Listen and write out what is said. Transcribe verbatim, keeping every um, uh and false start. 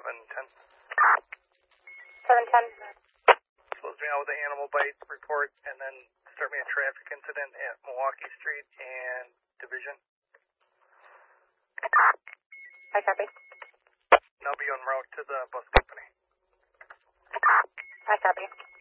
seven ten. seven ten. Close me out with the animal bite report, and then start me a traffic incident at Milwaukee Street and Division. I copy. And I'll be en route to the bus company. I copy.